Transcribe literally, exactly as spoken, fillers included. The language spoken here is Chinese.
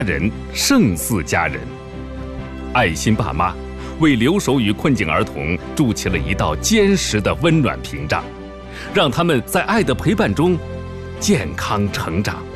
人胜似家人。爱心爸妈为留守与困境儿童筑起了一道坚实的温暖屏障，让他们在爱的陪伴中健康成长。